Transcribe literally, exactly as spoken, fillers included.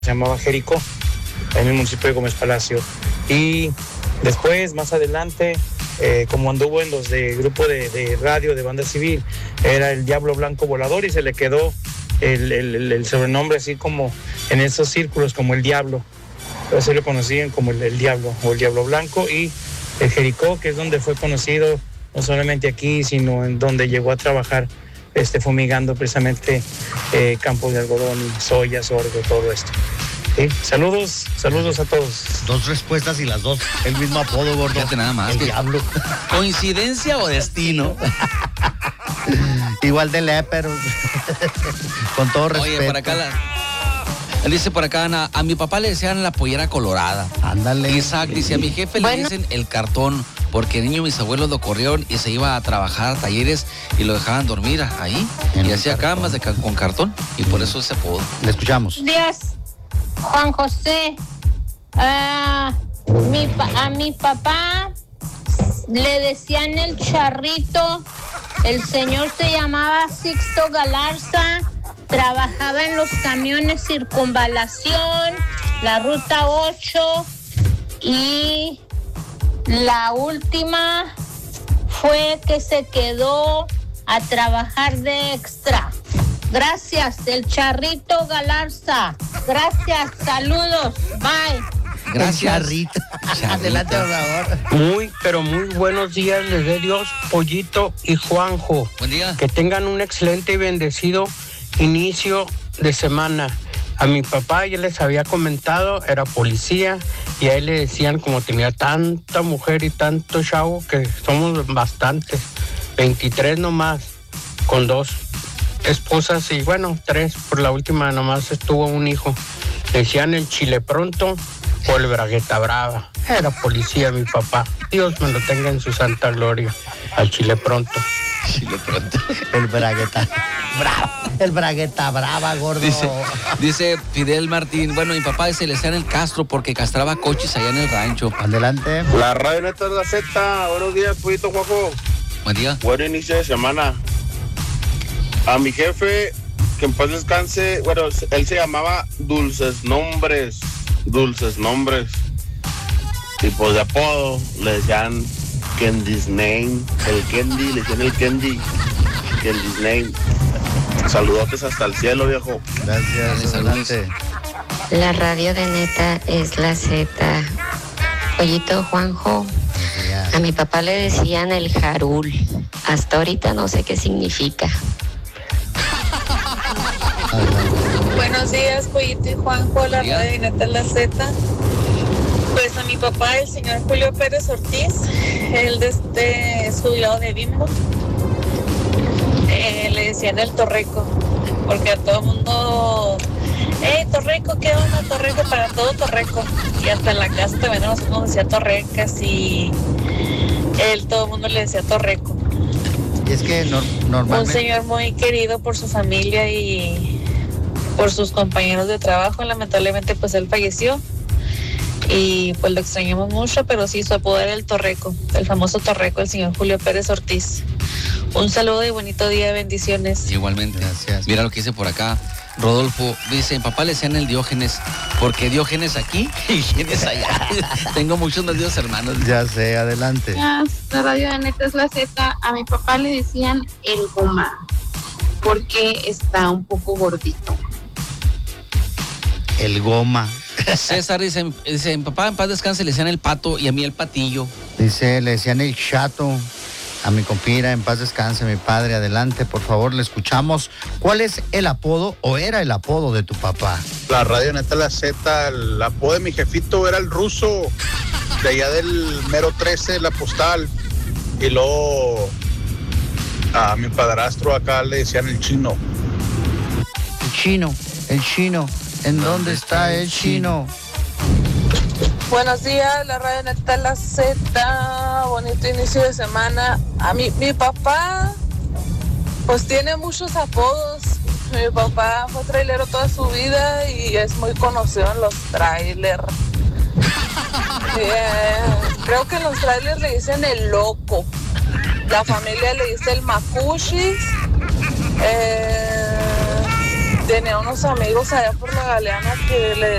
se llamaba Jericó, en el municipio de Gómez Palacio. Y después, más adelante, eh, como anduvo en los de grupo de, de radio de banda civil, era el Diablo Blanco Volador y se le quedó el, el, el sobrenombre así como en esos círculos, como el Diablo. Así lo conocían como el, el Diablo o el Diablo Blanco. Y el Jericó, que es donde fue conocido no solamente aquí, sino en donde llegó a trabajar este, fumigando precisamente eh, campos de algodón, soya, sorgo, todo esto. ¿Sí? Saludos, saludos a todos. Dos respuestas y las dos el mismo apodo, gordo. Fíjate nada más. El Diablo. ¿Coincidencia o destino? Igual de léper. Con todo respeto. Oye, por acá la... Dice por acá Ana, a mi papá le decían la pollera colorada. Ándale. Isaac dice, a mi jefe bueno. le dicen el cartón, porque de niño mis abuelos lo corrieron y se iba a trabajar a talleres y lo dejaban dormir ahí. En y hacía cartón. camas de ca- con cartón y por eso ese apodo. Le escuchamos. Días, Juan José. Ah, mi pa- a mi papá le decían el charrito. El señor se llamaba Sixto Galarza. Trabajaba en los camiones Circunvalación, la Ruta ocho, y la última fue que se quedó a trabajar de extra. Gracias, el Charrito Galarza. Gracias, saludos, bye. Gracias. Charrito. Charrito. Adelante, por favor. Muy, pero muy buenos días, les dé Dios, Pollito y Juanjo. Buen día. Que tengan un excelente y bendecido inicio de semana. A mi papá ya les había comentado, era policía, y a él le decían, como tenía tanta mujer y tanto chavo, que somos bastantes, veintitrés nomás, con dos esposas y bueno, tres, por la última nomás estuvo un hijo. Le decían el chile pronto o el bragueta brava. Era policía mi papá. Dios me lo tenga en su santa gloria, al chile pronto. Chile pronto. El bragueta. Bravo. El bragueta brava, gordo. Dice, dice Fidel Martín, bueno, mi papá se le decían el Castro porque castraba coches allá en el rancho. Adelante. La radio neta es la Z. Buenos días, Pollito, Juanjo. Buen día. Buen inicio de semana. A mi jefe, que en paz descanse, bueno, él se llamaba Dulces Nombres. Dulces Nombres. Y pues de apodo le decían Candy's Name. El Candy, le decían el Candy. Candy's Name. Saludotes hasta el cielo, viejo. Gracias. Dale, Adelante. La radio de neta es la Z. Pollito, Juanjo, a mi papá le decían el jarul. Hasta ahorita no sé qué significa. Buenos días, Pollito y Juanjo, la Día. radio de neta es la Z. Pues a mi papá, el señor Julio Pérez Ortiz, él desde es jubilado de Bimbo, eh, le decían el Torreco, porque a todo el mundo, hey, Torreco, ¿qué onda, Torreco? Para todo Torreco. Y hasta en la casa también nos, nos decía Torrecas y él, todo el mundo le decía Torreco. Y es que no, Un normalmente... señor muy querido por su familia y por sus compañeros de trabajo. Lamentablemente, pues él falleció y pues lo extrañamos mucho, pero sí, su apodo era el Torreco, el famoso Torreco, el señor Julio Pérez Ortiz. Un saludo y bonito día, bendiciones. Igualmente. Gracias. Mira lo que dice por acá. Rodolfo dice, mi papá le decían el Diógenes, porque Diógenes aquí y Diógenes allá. Tengo muchos medios hermanos. Ya sé, adelante. La radio de neta es la Z. A mi papá le decían el goma porque está un poco gordito. El goma. César dice, dice, mi papá en paz descanse le decían el Pato y a mí el Patillo. Dice, le decían el chato. A mi compira, en paz descanse, mi padre. Adelante, por favor, le escuchamos. ¿Cuál es el apodo o era el apodo de tu papá? La radio neta es la Z. El apodo de mi jefito era el Ruso. De allá del mero trece, la postal. Y luego a mi padrastro acá le decían el Chino. El chino, el chino. ¿En dónde está el chino? Buenos días, la radio neta es la Z. Bonito inicio de semana. A mi, mi papá, pues tiene muchos apodos. Mi papá fue trailero toda su vida y es muy conocido en los trailers. Eh, creo que en los trailers le dicen el loco. La familia le dice el macushis. Eh, tenía unos amigos allá por la Galeana que le